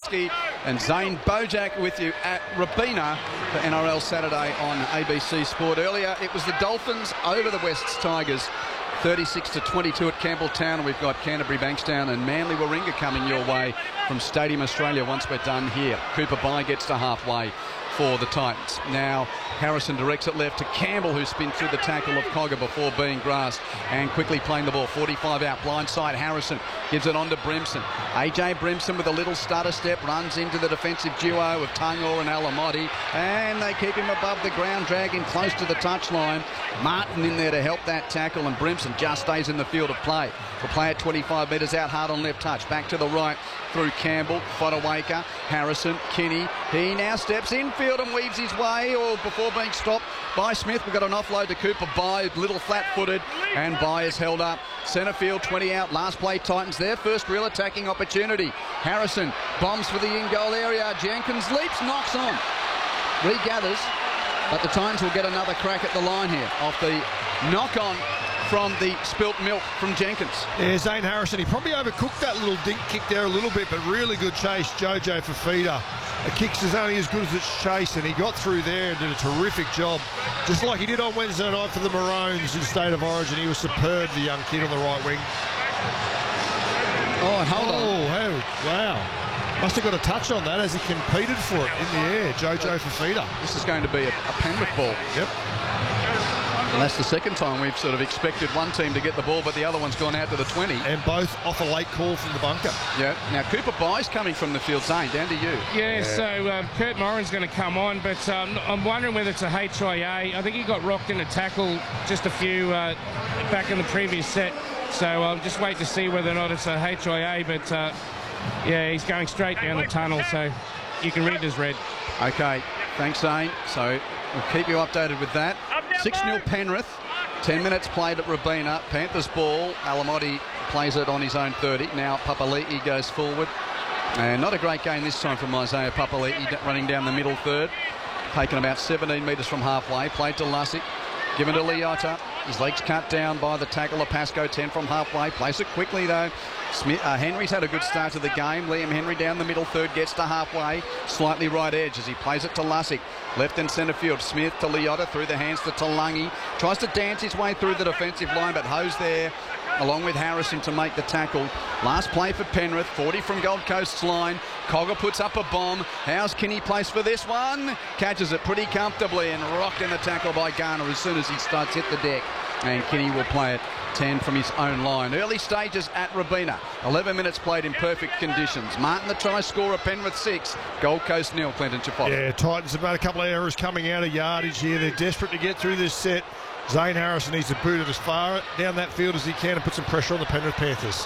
Swarovski and Zane Bojak with you at Robina for NRL Saturday on ABC Sport. Earlier, it was the Dolphins over the Wests Tigers, 36-22 at Campbelltown. And we've got Canterbury Bankstown and Manly Warringah coming your way from Stadium Australia once we're done here. Cooper Bye gets to halfway for the Titans. Now Harrison directs it left to Campbell, who spins through the tackle of Cogger before being grasped and quickly playing the ball. 45 out, blindside Harrison gives it on to Brimson. AJ Brimson with a little stutter step runs into the defensive duo of Tungor and Alamotti, and they keep him above the ground, drag him close to the touchline. Martin in there to help that tackle, and Brimson just stays in the field of play. The play at 25 metres out, hard on left touch, back to the right through Campbell, Fodawaker, Harrison, Kinney. He now steps infield and weaves his way, or before being stopped by Smith. We've got an offload to Cooper Bye, little flat-footed, and Bye is held up. Centre field, 20 out, last play Titans, their first real attacking opportunity. Harrison bombs for the in-goal area. Jenkins leaps, knocks on, regathers, but the Titans will get another crack at the line here off the knock-on from the spilt milk from Jenkins. Yeah, Zane Harrison, he probably overcooked that little dink kick there a little bit, but really good chase, Jojo Fafita. The kicks is only as good as its chase, and he got through there and did a terrific job. Just like he did on Wednesday night for the Maroons in State of Origin. He was superb, the young kid on the right wing. Oh, and hold on. Oh, wow. Must have got a touch on that as he competed for it in the air, Jojo Fafita. This is going to be a Penrith ball. Yep. And that's the second time we've sort of expected one team to get the ball, but the other one's gone out to the 20. And both off a late call from the bunker. Yeah. Now, Cooper Bye's coming from the field. Zane, down to you. Yeah, so Kurt Moran's going to come on, but I'm wondering whether it's a HIA. I think he got rocked in a tackle just a few back in the previous set. So I'll just wait to see whether or not it's a HIA, but yeah, he's going straight down the tunnel, so you can read it as red. Okay, thanks, Zane. So we'll keep you updated with that. 6-0 Penrith, 10 minutes played at Robina. Panthers ball, Alamotti plays it on his own 30. Now Papali'i goes forward. And not a great game this time from Isaiah Papali'i, running down the middle third. Taken about 17 metres from halfway, played to Lussick, given to Leota. His legs cut down by the tackle of Pascoe, 10 from halfway. Plays it quickly though. Henry's had a good start to the game. Liam Henry down the middle third, gets to halfway, slightly right edge as he plays it to Lussick. Left and centre field, Smith to Leota, through the hands to Talangi. Tries to dance his way through the defensive line, but Ho's there along with Harrison to make the tackle. Last play for Penrith, 40 from Gold Coast's line. Cogger puts up a bomb. How's Kinney placed for this one? Catches it pretty comfortably and rocked in the tackle by Garner as soon as he starts hit the deck. And Kinney will play it 10 from his own line. Early stages at Robina. 11 minutes played in perfect conditions. Martin the try scorer, Penrith 6. Gold Coast nil, Clinton Chifot. Yeah, Titans have made a couple of errors coming out of yardage here. They're desperate to get through this set. Zane Harrison needs to boot it as far down that field as he can and put some pressure on the Penrith Panthers.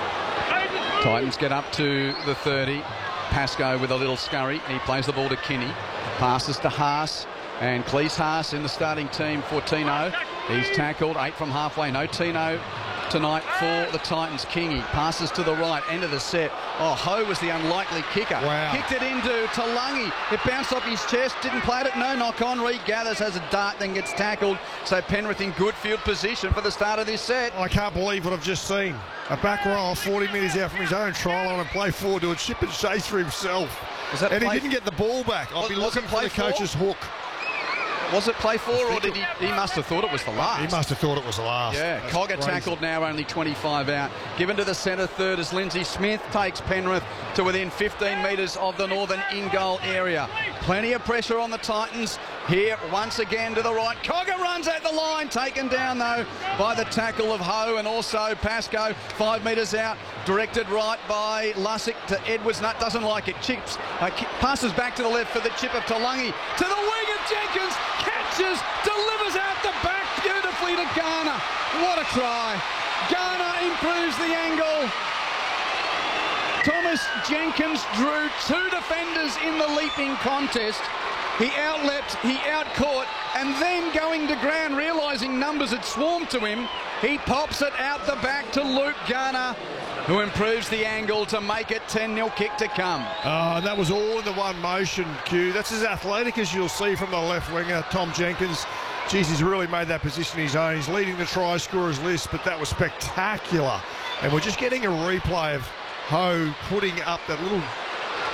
Titans get up to the 30. Pascoe with a little scurry. He plays the ball to Kinney. Passes to Haas. And Cleese Haas in the starting team for Tino. He's tackled, 8 from halfway. No Tino tonight for the Titans. Kingy passes to the right, end of the set. Oh, Ho was the unlikely kicker. Wow. Kicked it into Talangi. It bounced off his chest, didn't play it, no knock on. Regathers, has a dart, then gets tackled. So Penrith in good field position for the start of this set. I can't believe what I've just seen. A back row 40 metres out from his own try line and play forward to a chip and chase for himself. And he didn't get the ball back. I'll be looking for the coach's hook. Was it play 4 or did he must have thought it was the last? He must have thought it was the last. Yeah, Cogger tackled now, only 25 out. Given to the centre third as Lindsay Smith takes Penrith to within 15 metres of the northern in-goal area. Plenty of pressure on the Titans here once again to the right. Cogger runs at the line, taken down though by the tackle of Ho and also Pascoe. 5 metres out, directed right by Lussick to Edwards. Nut doesn't like it. Chips, passes back to the left for the chip of Talangi. To the wing of Jenkins. Catches, delivers out the back beautifully to Garner. What a try. Garner improves the angle. Thomas Jenkins drew 2 defenders in the leaping contest. He outleapt, he outcaught, and then going to ground, realising numbers had swarmed to him, he pops it out the back to Luke Garner, who improves the angle to make it 10-0 kick to come. That was all in the one motion, Q. That's as athletic as you'll see from the left winger, Tom Jenkins. Jeez, he's really made that position his own. He's leading the try scorers list, but that was spectacular. And we're just getting a replay of Ho putting up that little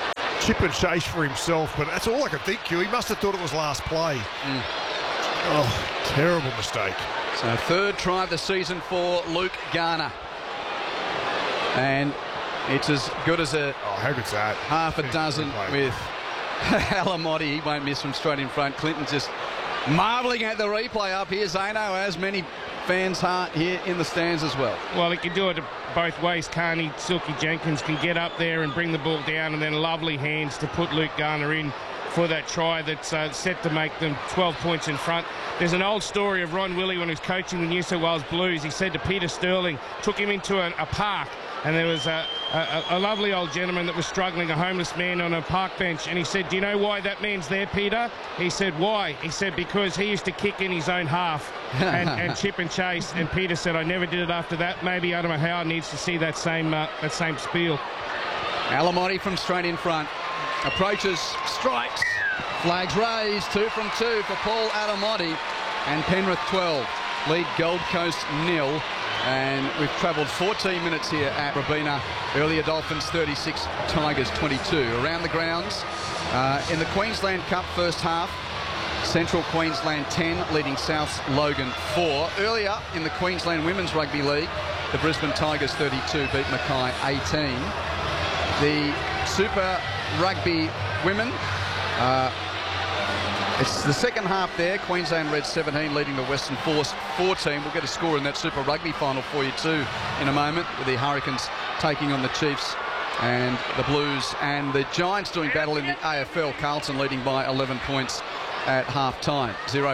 chip and chase for himself, but that's all I can think, Q. He must have thought it was last play. Oh, terrible mistake. So third try of the season for Luke Garner. And it's as good as a how good's that? half a dozen with Alamotti. He won't miss from straight in front. Clinton's just marvelling at the replay up here. Zano, as many fans are here in the stands as well. Well, he can do it both ways, Carney. Silky Jenkins can get up there and bring the ball down, and then lovely hands to put Luke Garner in for that try that's set to make them 12 points in front. There's an old story of Ron Willey when he was coaching the New South Wales Blues. He said to Peter Sterling, took him into a park, and there was a lovely old gentleman that was struggling, a homeless man on a park bench, and he said, do you know why that man's there, Peter? He said, why? He said, because he used to kick in his own half and chip and chase, and Peter said, I never did it after that. Maybe Adam Howe needs to see that same spiel. Alamotti from straight in front. Approaches, strikes, flags raised, 2 from 2 for Paul Alamotti, and Penrith 12, lead Gold Coast 0, and we've travelled 14 minutes here at Robina. Earlier Dolphins 36, Tigers 22. Around the grounds, in the Queensland Cup first half, Central Queensland 10, leading South's Logan 4. Earlier in the Queensland Women's Rugby League, the Brisbane Tigers 32 beat Mackay 18. The Super Rugby Women, it's the second half there. Queensland Reds 17 leading the Western Force 14. We'll get a score in that Super Rugby final for you too in a moment, with the Hurricanes taking on the Chiefs and the Blues, and the Giants doing battle in the AFL. Carlton leading by 11 points at half time.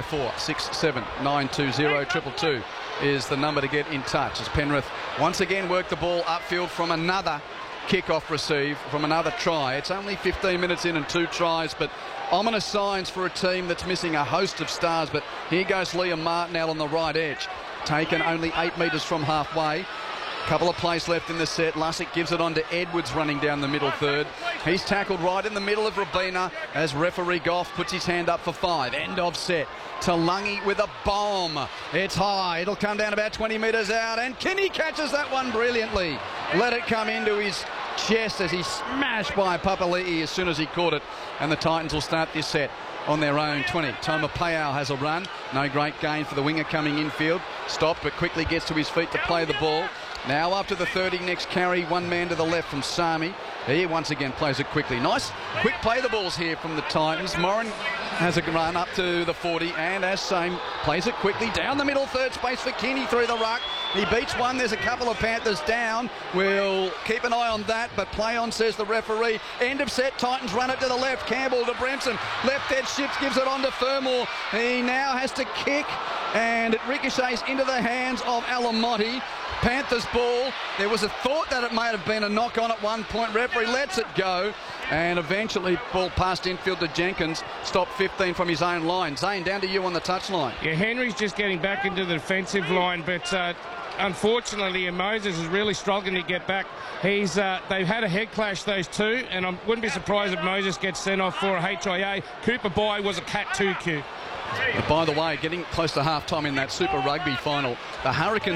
0467 920 222 is the number to get in touch as Penrith once again work the ball upfield from another kick-off receive, from another try. It's only 15 minutes in and 2 tries, but ominous signs for a team that's missing a host of stars. But here goes Liam Martinell on the right edge, taken only 8 metres from halfway. Couple of plays left in the set. Lussick gives it on to Edwards running down the middle third. He's tackled right in the middle of Robina as referee Goff puts his hand up for 5. End of set. Talangi with a bomb. It's high. It'll come down about 20 metres out, and Kinney catches that one brilliantly. Let it come into his chest as he's smashed by Papali'i as soon as he caught it, and the Titans will start this set on their own 20. Toma Payau has a run. No great gain for the winger coming infield. Stopped, but quickly gets to his feet to play the ball. Now up to the 30, next carry, one man to the left from Sami. He once again plays it quickly. Nice quick play the balls here from the Titans. Moran has a run up to the 40, and as same plays it quickly down the middle third space for Kinney through the ruck. He beats one. There's a couple of Panthers down. We'll keep an eye on that, but play on, says the referee. End of set. Titans run it to the left. Campbell to Bremson. Left edge ships, gives it on to Fermor. He now has to kick, and it ricochets into the hands of Alamotti. Panthers ball. There was a thought that it may have been a knock on at one point. Referee lets it go, and eventually ball passed infield to Jenkins. Stopped 15 from his own line. Zane, down to you on the touchline. Yeah, Henry's just getting back into the defensive line, but unfortunately Moses is really struggling to get back. They've had a head clash, those two, and I wouldn't be surprised if Moses gets sent off for a HIA. Cooper Bai was a Cat 2Q. But by the way, getting close to half-time in that Super Rugby final, the Hurricanes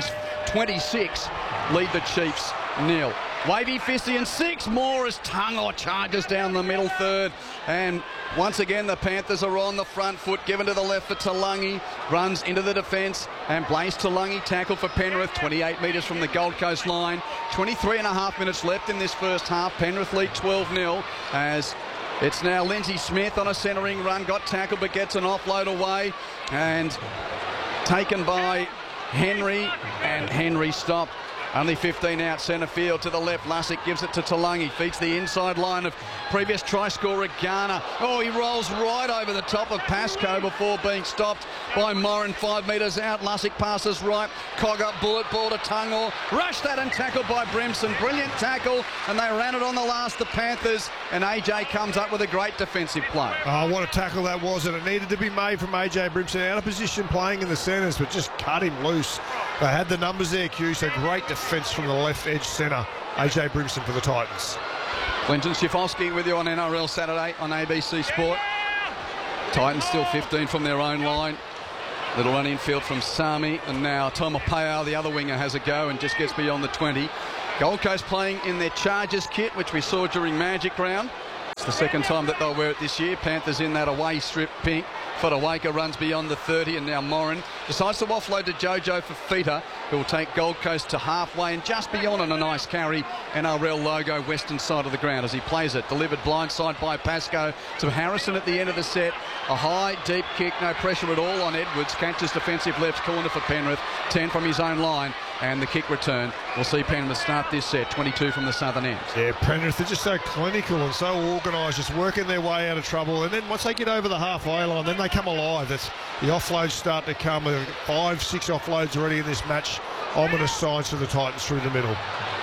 26 lead the Chiefs 0. Wavy Fisty and 6 more as Tangor charges down the middle third. And once again, the Panthers are on the front foot, given to the left for Talangi. Runs into the defence, and Blaise Talangi tackle for Penrith, 28 metres from the Gold Coast line. 23 and a half minutes left in this first half. Penrith lead 12-0 as it's now Lindsay Smith on a centering run. Got tackled but gets an offload away, and taken by Henry, and Henry stopped. Only 15 out centre field to the left. Lussick gives it to Talangi. Feeds the inside line of previous try scorer Garner. Oh, he rolls right over the top of Pascoe before being stopped by Moran 5 metres out. Lussick passes right. Cog up, bullet ball to Tangor. Rushed that and tackled by Bremson. Brilliant tackle, and they ran it on the last, the Panthers, and AJ comes up with a great defensive play. Oh, what a tackle that was, and it needed to be made from AJ Brimson. Out of position playing in the centres, but just cut him loose. They had the numbers there, Q, so great defence from the left edge centre. AJ Brimson for the Titans. Clinton Schiffolski with you on NRL Saturday on ABC Sport. Titans still 15 from their own line. Little run infield from Sami, and now Toma Payau, the other winger, has a go and just gets beyond the 20. Gold Coast playing in their Chargers kit, which we saw during Magic Round. the second time that they'll wear it this year. Panthers in that away strip pink. Fodawaker runs beyond the 30, and now Moran decides to offload to Jojo Fifita, who will take Gold Coast to halfway and just beyond on a nice carry. NRL logo, western side of the ground as he plays it. Delivered blindside by Pascoe to Harrison at the end of the set. A high, deep kick, no pressure at all on Edwards. Catches defensive left corner for Penrith. 10 from his own line, and the kick return. We'll see Penrith start this set. 22 from the southern end. Yeah, Penrith, they're just so clinical and so organised, just working their way out of trouble. And then once they get over the halfway line, then they come alive. That's the offloads start to come. 5, 6 offloads already in this match. Ominous signs for the Titans through the middle.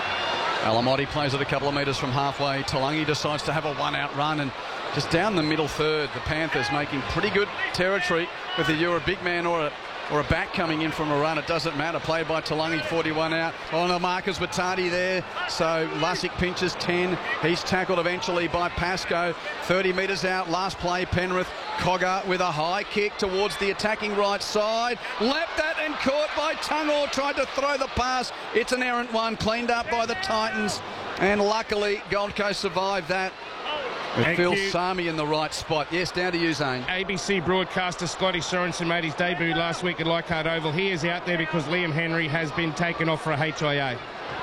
Alamotti plays it a couple of metres from halfway. Talangi decides to have a one-out run, and just down the middle third, the Panthers making pretty good territory. Whether you're a big man or a back coming in from a run, it doesn't matter. Played by Talangi, 41 out. On the markers with Tardy there. So Lussick pinches 10. He's tackled eventually by Pascoe. 30 metres out. Last play, Penrith. Cogger with a high kick towards the attacking right side. Leapt that and caught by Tungor. Tried to throw the pass. It's an errant one. Cleaned up by the Titans. And luckily, Gold Coast survived that. With Phil Sami in the right spot. Yes, down to you, Zane. ABC broadcaster Scotty Sorensen made his debut last week at Leichhardt Oval. He is out there because Liam Henry has been taken off for a HIA.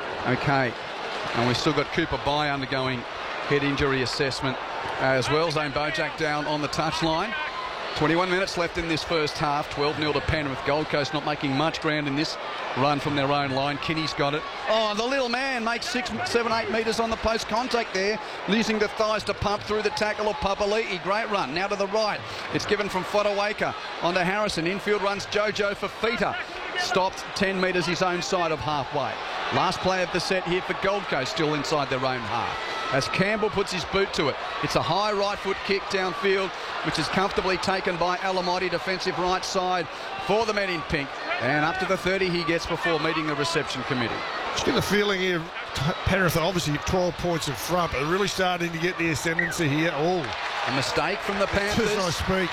Okay. And we've still got Cooper Bye undergoing head injury assessment as well. Zane Bojack down on the touchline. 21 minutes left in this first half. 12-0 to Penrith. Gold Coast not making much ground in this run from their own line. Kinney's got it. Oh, the little man makes 6, 7, 8 metres on the post contact there, using the thighs to pump through the tackle of Papali'i. Great run. Now to the right. It's given from Fodawaker onto Harrison. Infield runs Jojo Fifita. Stopped 10 metres his own side of halfway. Last play of the set here for Gold Coast, still inside their own half. As Campbell puts his boot to it. It's a high right foot kick downfield, which is comfortably taken by Alamotti, defensive right side for the men in pink. And up to the 30 he gets before meeting the reception committee. Just get the feeling here, Penrith are obviously 12 points in front, but they're really starting to get the ascendancy here. Oh, a mistake from the Panthers. As I speak.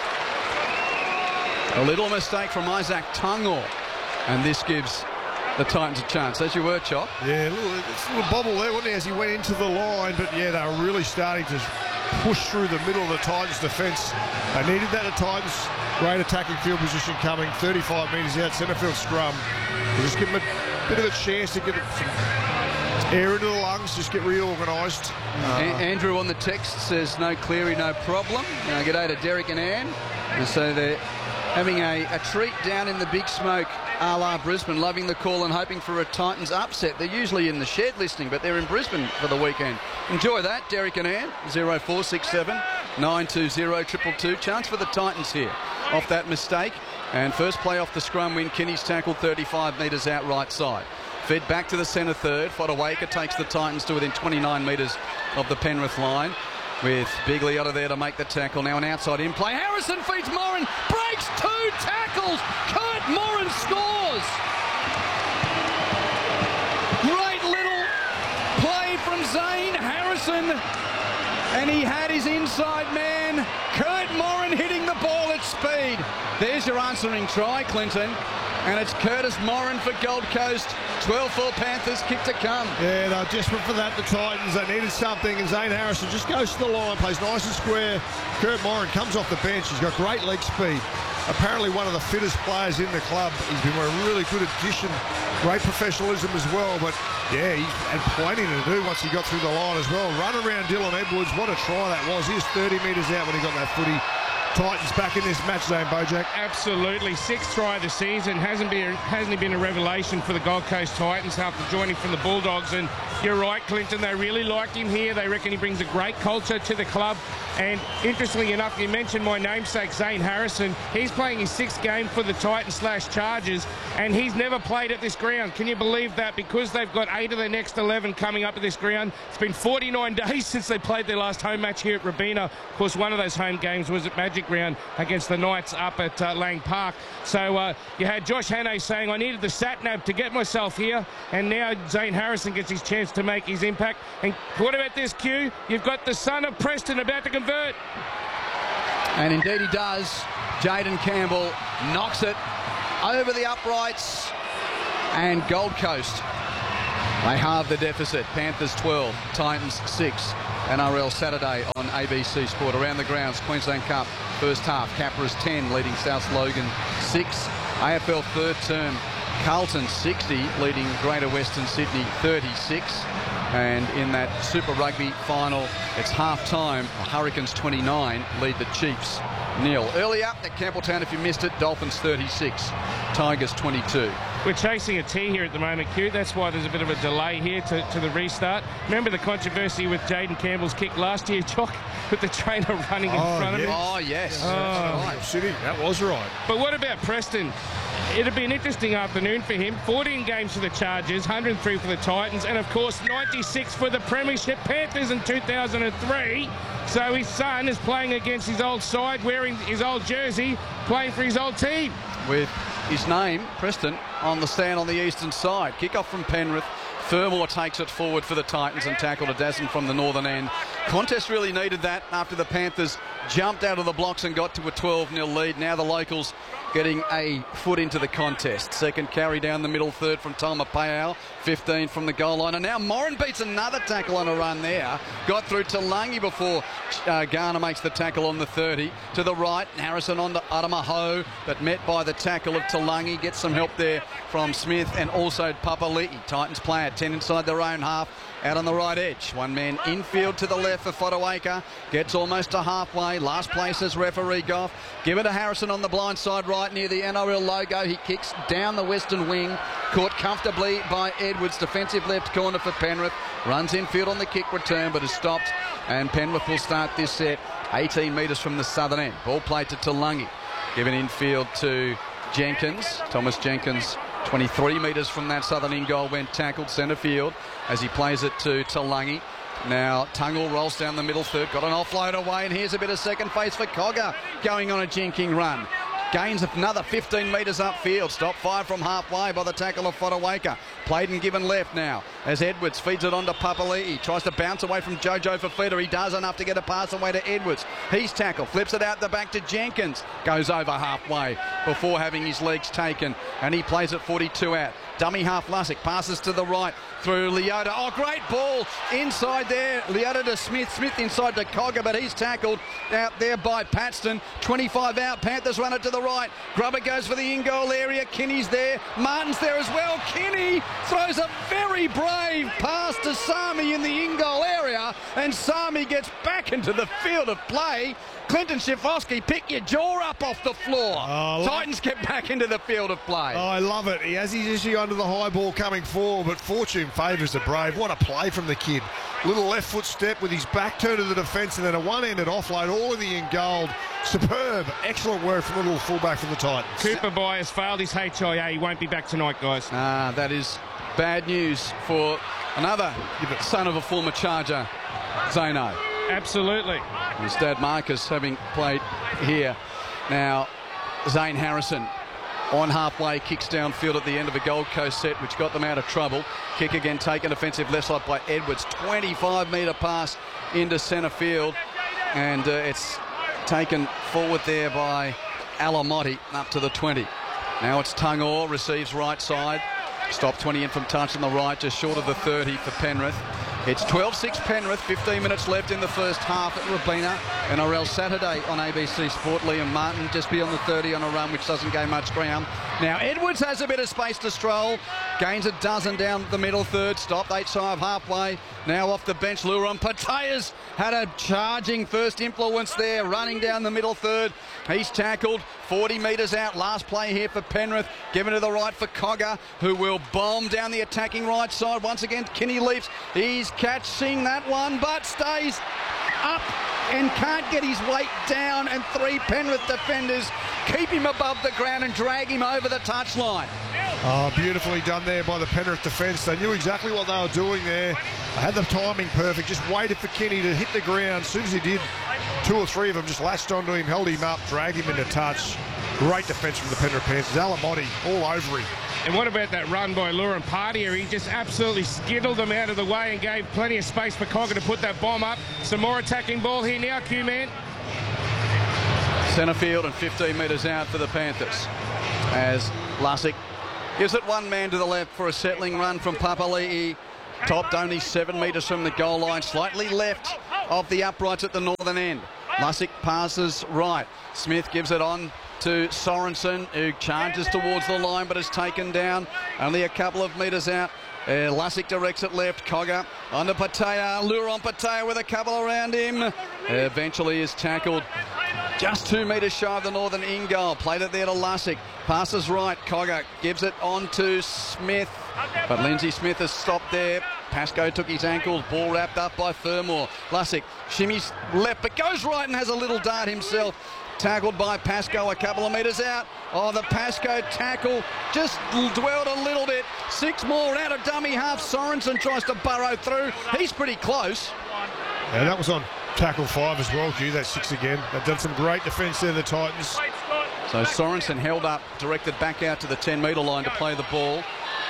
A little mistake from Isaac Tungor. And this gives the Titans a chance. As you were, Chop. Yeah, it's a little bobble there, wasn't it, as he went into the line. But, yeah, they were really starting to push through the middle of the Titans' defence. They needed that. The Titans' great attacking field position coming. 35 metres out, centre field scrum. We'll just give them a bit of a chance to get some air into the lungs, just get reorganised. Andrew on the text says, no Cleary, no problem. G'day to Derek and Ann. And so they're having a treat down in the big smoke a la Brisbane, loving the call and hoping for a Titans upset. They're usually in the shed listening, but they're in Brisbane for the weekend. Enjoy that, Derek and Ann. 0467 920 222. Chance for the Titans here off that mistake. And first play off the scrum win. Kinney's tackled 35 metres out right side. Fed back to the centre third. Fodawaker takes the Titans to within 29 metres of the Penrith line, with Bigliotta there to make the tackle. Now an outside in play. Harrison feeds Moran. Breaks 2 tackles. Kurt Moran scores. Great little play from Zane Harrison. And he had his inside man, Kurt Moran, hitting the ball at speed. There's your answering try, Clinton. And it's Curtis Moran for Gold Coast. 12-4 Panthers, kick to come. Yeah, they're desperate for that, the Titans. They needed something, and Zane Harrison just goes to the line, plays nice and square. Kurt Moran comes off the bench. He's got great leg speed. Apparently one of the fittest players in the club. He's been a really good addition. Great professionalism as well. But, yeah, he had plenty to do once he got through the line as well. Run around Dylan Edwards. What a try that was. He was 30 metres out when he got that footy. Titans back in this match, Zane Bojack. Absolutely. 6th try of the season. Hasn't he been a revelation for the Gold Coast Titans after joining from the Bulldogs? And you're right, Clinton, they really liked him here. They reckon he brings a great culture to the club. And interestingly enough, you mentioned my namesake, Zane Harrison. He's playing his 6th game for the Titans/Chargers, and he's never played at this ground. Can you believe that? Because they've got 8 of their next 11 coming up at this ground. It's been 49 days since they played their last home match here at Robina. Of course, one of those home games was at Magic Round against the Knights up at Lang Park. So you had Josh Hannay saying, I needed the sat-nav to get myself here, and now Zane Harrison gets his chance to make his impact. And what about this, Q? You've got the son of Preston about to convert. And indeed he does. Jayden Campbell knocks it over the uprights, and Gold Coast, they halve the deficit. Panthers 12, Titans 6. NRL Saturday on ABC Sport. Around the grounds, Queensland Cup first half. Capras 10 leading South Logan 6. AFL third term, Carlton 60 leading Greater Western Sydney 36. And in that Super Rugby final, it's half-time. Hurricanes 29 lead the Chiefs 0. Earlier at Campbelltown, if you missed it, Dolphins 36, Tigers 22. We're chasing a tee here at the moment, Q. That's why there's a bit of a delay here to the restart. Remember the controversy with Jaden Campbell's kick last year, Jock, with the trainer running in front of him? Oh, yes. City, that was right. But what about Preston? It'll be an interesting afternoon for him. 14 games for the Chargers, 103 for the Titans, and of course 96 for the Premiership Panthers in 2003. So his son is playing against his old side, wearing his old jersey, playing for his old team. With his name, Preston, on the stand on the eastern side. Kick-off from Penrith. Fermor takes it forward for the Titans and tackled a Dazen from the northern end. Contest really needed that after the Panthers jumped out of the blocks and got to a 12-0 lead. Now the locals getting a foot into the contest. Second carry down the middle, third from Toma Payal, 15 from the goal line. And now Moran beats another tackle on a run there. Got through Talangi before Garner makes the tackle on the 30. To the right, Harrison on to Adamaho, but met by the tackle of Talangi. Gets some help there from Smith and also Papali'i. Titans play at 10 inside their own half. Out on the right edge. One man infield to the left for Fotuaika. Gets almost to halfway. Last place as referee Goff. Give it to Harrison on the blind side right near the NRL logo. He kicks down the western wing. Caught comfortably by Edwards. Defensive left corner for Penrith. Runs infield on the kick return but is stopped. And Penrith will start this set 18 metres from the southern end. Ball played to Talangi. Given infield to Jenkins. Thomas Jenkins 23 metres from that southern end goal went tackled centre field as he plays it to Talangi. Now Tungle rolls down the middle third, got an offload away, and here's a bit of second face for Cogger going on a jinking run. Gains another 15 metres upfield. Stop 5 from halfway by the tackle of Fotuaika. Played and given left now as Edwards feeds it on to Papali'i. Tries to bounce away from Jojo Fafita. He does enough to get a pass away to Edwards. He's tackled. Flips it out the back to Jenkins. Goes over halfway before having his legs taken. And he plays it 42 out. Dummy half Lussick. Passes to the right through Leota. Oh, great ball inside there. Leota to Smith. Smith inside to Cogger, but he's tackled out there by Paxton. 25 out. Panthers run it to the right. Grubber goes for the in-goal area. Kinney's there. Martin's there as well. Kinney throws a very brave pass to Sami in the in-goal area, and Sami gets back into the field of play. Clinton Schifosky, pick your jaw up off the floor. Titans get back into the field of play. Oh, I love it. He has his issue under the high ball coming forward, but fortune favours the brave. What a play from the kid. Little left foot step with his back turned to the defence and then a one-handed offload, all in the in gold. Superb. Excellent work from the little fullback from the Titans. Cooper Bye has failed his HIA. He won't be back tonight, guys. That is bad news for another son of a former Charger, Zano. Absolutely. His dad Marcus having played here. Now Zane Harrison on halfway, kicks downfield at the end of a Gold Coast set, which got them out of trouble. Kick again taken offensive left side by Edwards. 25-metre pass into centre field, and it's taken forward there by Alamotti up to the 20. Now it's Tungor, receives right side. Stop 20 in from touch on the right, just short of the 30 for Penrith. It's 12-6 Penrith, 15 minutes left in the first half at Robina. NRL Saturday on ABC Sport. Liam Martin just beyond the 30 on a run, which doesn't gain much ground. Now Edwards has a bit of space to stroll. Gains a dozen down the middle third. Stopped 8 shy of halfway. Now off the bench, Luron Pateas had a charging first influence there, running down the middle third. He's tackled 40 metres out. Last play here for Penrith. Given to the right for Cogger, who will bomb down the attacking right side. Once again, Kinney leaps. He's catching that one, but stays up and can't get his weight down. And 3 Penrith defenders keep him above the ground and drag him over the touchline. Oh, beautifully done there by the Penrith defence. They knew exactly what they were doing there. They had the timing perfect. Just waited for Kinney to hit the ground. As soon as he did, 2 or 3 of them just latched onto him, held him up, dragged him into touch. Great defence from the Penrith Panthers. Alamotti all over him. And what about that run by Luron Partia? He just absolutely skittled them out of the way and gave plenty of space for Cogger to put that bomb up. Some more attacking ball here now, Q-Man. Centre field and 15 metres out for the Panthers as Lussick gives it one man to the left for a settling run from Papali'i. Topped only 7 metres from the goal line, slightly left of the uprights at the northern end. Lussick passes right. Smith gives it on to Sorensen, who charges towards the line but is taken down only a couple of metres out. Lussick directs it left. Cogger onto Patea. Lure on Patea with a couple around him. Eventually is tackled just 2 metres shy of the northern in goal. Played it there to Lussick. Passes right. Cogger gives it on to Smith. But Lindsay Smith has stopped there. Pascoe took his ankles. Ball wrapped up by Fermor. Lussick shimmies left but goes right and has a little dart himself. Tackled by Pascoe a couple of metres out. Oh, the Pascoe tackle just dwelled a little bit. 6 more out of dummy half. Sorensen tries to burrow through. He's pretty close. Yeah, that was on tackle 5 as well, Hugh. That's 6 again. They've done some great defence there, the Titans. So Sorensen held up, directed back out to the 10-metre line to play the ball.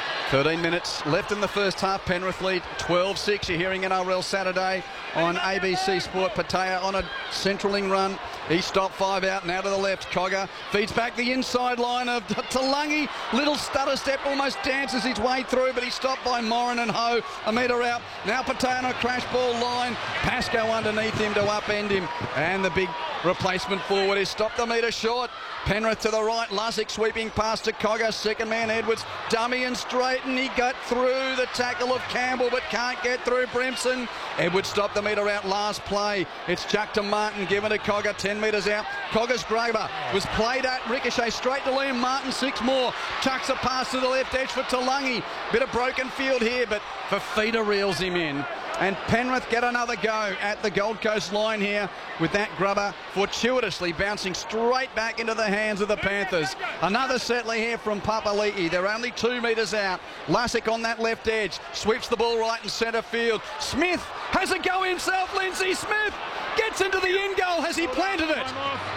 13 minutes left in the first half. Penrith lead 12-6. You're hearing NRL Saturday on ABC Sport. Patea on a centraling run. He stopped 5 out, now to the left. Cogger feeds back the inside line of Talangi. Little stutter step, almost dances his way through, but he's stopped by Morin and Ho. A metre out. Now Patea on a crash ball line. Pascoe underneath him to upend him. And the big replacement forward is stopped a metre short. Penrith to the right. Lussick sweeping past to Cogger. Second man Edwards. Dummy and straight, and he got through the tackle of Campbell but can't get through Brimson. Edwards stopped the metre out last play. It's chucked to Martin, given to Cogger 10 metres out. Cogger's Graber was played at ricochet straight to Liam Martin. 6 more. Chucks a pass to the left edge for Talangi. Bit of broken field here, but Fifita reels him in. And Penrith get another go at the Gold Coast line here with that grubber fortuitously bouncing straight back into the hands of the Panthers. Another settler here from Papali'i. They're only 2 metres out. Lussick on that left edge. Sweeps the ball right in centre field. Smith has a go himself. Lindsay Smith gets into the in goal. Has he planted it?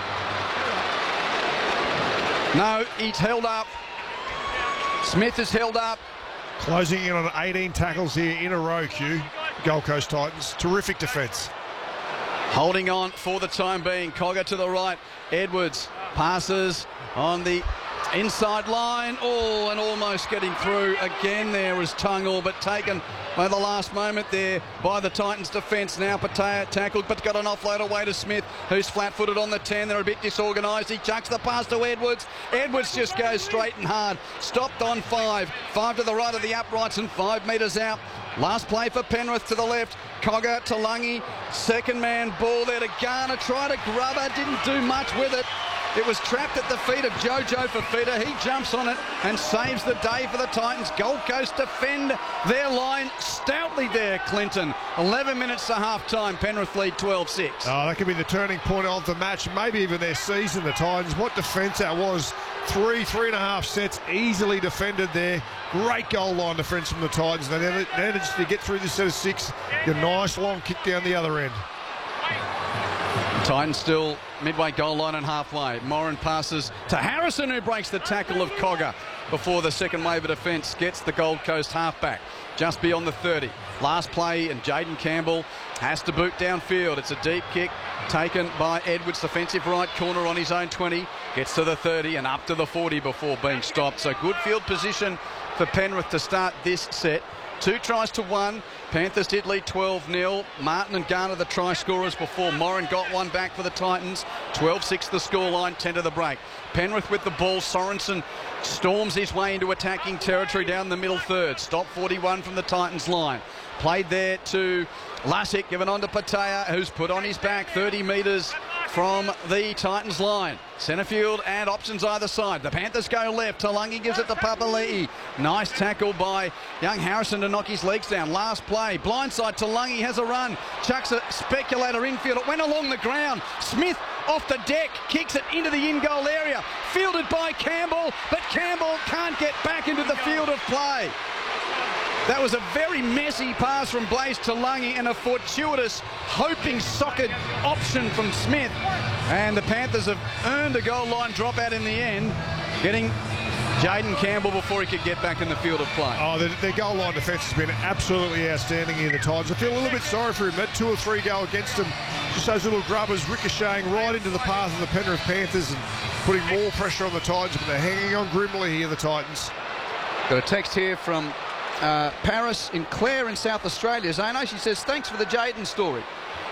No, he's held up. Smith is held up. Closing in on 18 tackles here in a row, Q. Gold Coast Titans. Terrific defence. Holding on for the time being. Cogger to the right. Edwards passes on the inside line. Oh, and almost getting through again there was Tungle, but taken by the last moment there by the Titans defence. Now Patea tackled but got an offload away to Smith, who's flat-footed on the 10. They're a bit disorganised. He chucks the pass to Edwards. Edwards just goes straight and hard. Stopped on 5. 5 to the right of the uprights and 5 metres out. Last play for Penrith to the left. Cogger, Talangi, second man ball there to Garner. Tried to grub her, didn't do much with it. It was trapped at the feet of Jojo Fifita. He jumps on it and saves the day for the Titans. Gold Coast defend their line stoutly there, Clinton. 11 minutes to half-time. Penrith lead 12-6. Oh, that could be the turning point of the match, maybe even their season, the Titans. What defence that was. 3.5 sets easily defended there. Great goal line defence from the Titans. They managed to get through this set of 6. A nice long kick down the other end. Titans still midway goal line and halfway. Morin passes to Harrison, who breaks the tackle of Cogger before the second wave of defence gets the Gold Coast halfback just beyond the 30. Last play, and Jaden Campbell has to boot downfield. It's a deep kick taken by Edwards, defensive right corner on his own 20. Gets to the 30 and up to the 40 before being stopped. So good field position for Penrith to start this set. 2 tries to 1. Panthers did lead 12-0. Martin and Garner the try scorers before Morin got one back for the Titans. 12-6 the scoreline, 10 to the break. Penrith with the ball. Sorensen storms his way into attacking territory down the middle third. Stop 41 from the Titans line. Played there to Lussick, given on to Patea, who's put on his back 30 metres from the Titans line. Centre field and options either side. The Panthers go left. Talangi gives it to Papali'i. Nice tackle by young Harrison to knock his legs down. Last play. Blindside. Talangi has a run. Chucks a speculator infield. It went along the ground. Smith off the deck. Kicks it into the in-goal area. Fielded by Campbell, but Campbell can't get back into the field of play. That was a very messy pass from Blaise Talangi and a fortuitous hoping socket option from Smith. And the Panthers have earned a goal line dropout in the end, getting Jaden Campbell before he could get back in the field of play. Oh, their goal line defence has been absolutely outstanding here, the Titans. I feel a little bit sorry for him. That 2 or 3 go against him. Just those little grubbers ricocheting right into the path of the Penrith Panthers and putting more pressure on the Titans, but they're hanging on grimly here, the Titans. Got a text here from Paris in Clare in South Australia. Zano, she says, thanks for the Jaden story.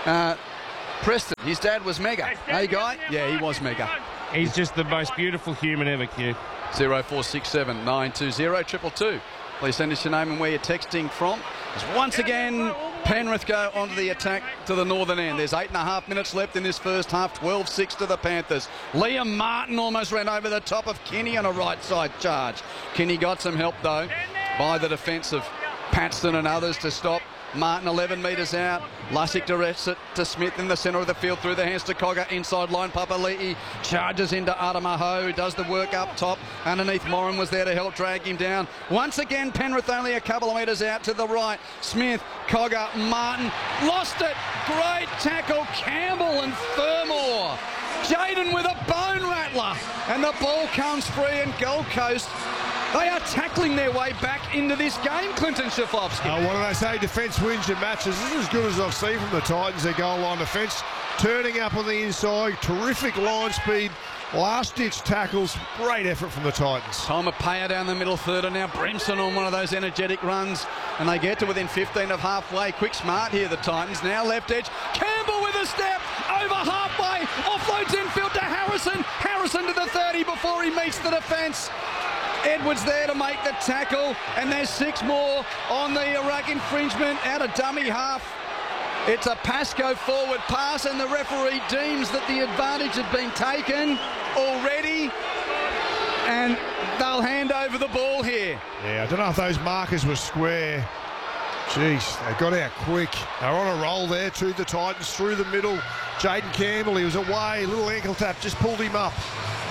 Preston, his dad was mega. Hey, Guy? Yeah, he was mega. He's just the most beautiful human ever, Q. 0467 920 222. Please send us your name and where you're texting from. As once again, Penrith go onto the attack to the northern end. There's 8.5 minutes left in this first half. 12-6 to the Panthers. Liam Martin almost ran over the top of Kinney on a right side charge. Kinney got some help though by the defence of Paxton and others to stop Martin. 11 metres out. Lussick directs it to Smith in the centre of the field through the hands to Cogger. Inside line, Papali'i charges into Adamaho, who does the work up top. Underneath, Moran was there to help drag him down. Once again, Penrith only a couple of metres out to the right. Smith, Cogger, Martin. Lost it. Great tackle. Campbell and Fermor. Jaden with a bone rattler. And the ball comes free, and Gold Coast, they are tackling their way back into this game, Clinton Schiflovski. What do they say? Defence wins your matches. This is as good as I've seen from the Titans, their goal line defence. Turning up on the inside, terrific line speed, last-ditch tackles, great effort from the Titans. Tomapaya down the middle third, and now Bremson on one of those energetic runs, and they get to within 15 of halfway. Quick smart here, the Titans. Now left edge. Campbell with a step, over halfway, offloads infield to Harrison. Harrison to the 30 before he meets the defence. Edwards there to make the tackle, and there's 6 more on the ruck infringement out of dummy half. It's a Pascoe forward pass, and the referee deems that the advantage had been taken already, and they'll hand over the ball here. Yeah, I don't know if those markers were square. Jeez, they got out quick. They're on a roll there to the Titans through the middle. Jaden Campbell, he was away, little ankle tap, just pulled him up.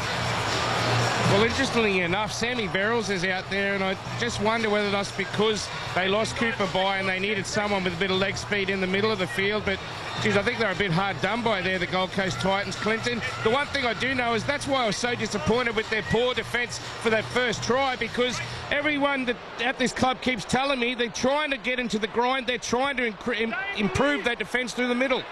Well, interestingly enough, Sammy Verrills is out there, and I just wonder whether that's because they lost Cooper by and they needed someone with a bit of leg speed in the middle of the field. But, geez, I think they're a bit hard done by there, the Gold Coast Titans, Clinton. The one thing I do know is that's why I was so disappointed with their poor defence for that first try, because everyone that at this club keeps telling me they're trying to get into the grind. They're trying to improve their defence through the middle.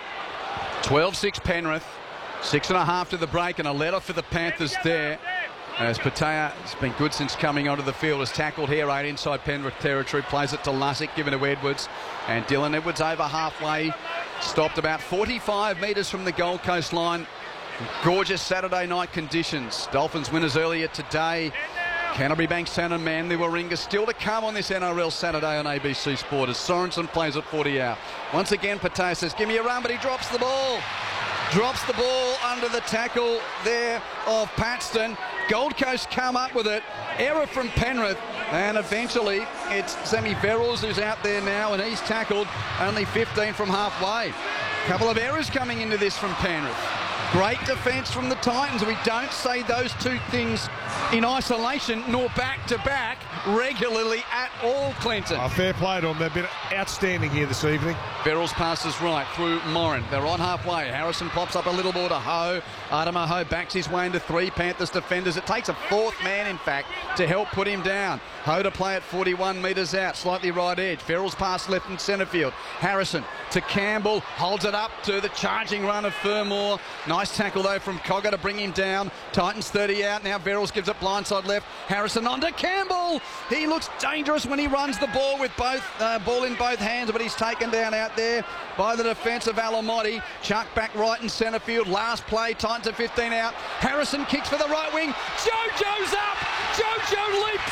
12-6 Penrith, 6.5 to the break, and a letter for the Panthers there. As Patea has been good since coming onto the field, is tackled here right inside Penrith territory, plays it to Lussick, given to Edwards, and Dylan Edwards over halfway, stopped about 45 metres from the Gold Coast line. Gorgeous Saturday night conditions. Dolphins winners earlier today. Canterbury, Bankstown and Manly Warringah still to come on this NRL Saturday on ABC Sport as Sorensen plays at 40 out. Once again, Patea says, give me a run, but he drops the ball. Drops the ball under the tackle there of Paxton. Gold Coast come up with it. Error from Penrith. And eventually it's Sammy Verrills who's out there now, and he's tackled only 15 from halfway. Couple of errors coming into this from Penrith. Great defence from the Titans. We don't say those two things in isolation nor back-to-back regularly at all, Clinton. Fair play to them. They've been outstanding here this evening. Verrills passes right through Moran. They're on halfway. Harrison pops up a little more to Ho. Adama Ho backs his way into 3 Panthers defenders. It takes a 4th man, in fact, to help put him down. Ho to play at 41 metres out, slightly right edge. Verrills pass left and centre field. Harrison to Campbell, holds it up to the charging run of Fermor. Nice tackle, though, from Cogger to bring him down. Titans 30 out. Now Verrills gives it blindside left. Harrison on to Campbell. He looks dangerous when he runs the ball with both ball in both hands, but he's taken down out there by the defence of Alamotti. Chuck back right in centre field. Last play, Titans at 15 out. Harrison kicks for the right wing. Jojo's up. Jojo leaps.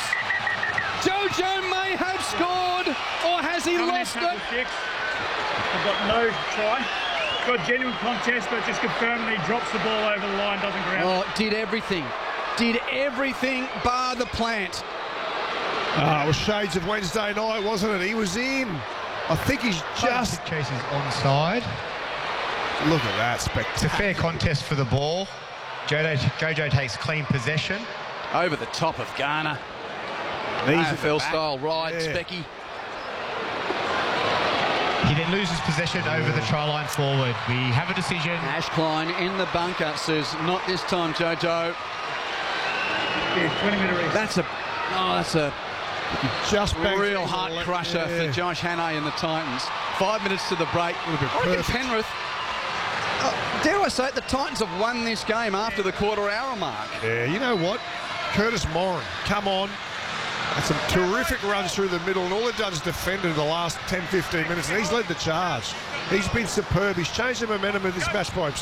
Jojo may have scored, or has he lost it? I've got no try. Got genuine contest, but just confirming he drops the ball over the line, doesn't ground. Oh, did everything. Did everything bar the plant. It was shades of Wednesday night, wasn't it? He was in. I think he's just... Chases onside. Look at that, spectacular. It's a fair contest for the ball. Jojo takes clean possession. Over the top of Garner. AFL style ride, yeah. Specky. He then loses possession over the try line forward. We have a decision. Ash Klein in the bunker says, not this time, Jojo. Yeah, 20-minute race. That's a Just real heart crusher for Josh Hannay and the Titans. 5 minutes to the break. I reckon Penrith, dare I say it, the Titans have won this game after the quarter-hour mark. Yeah, you know what? Curtis Moran, come on. Had some terrific runs through the middle, and all they've done is defended the last 10-15 minutes, and he's led the charge. He's been superb. He's changed the momentum of this match by himself.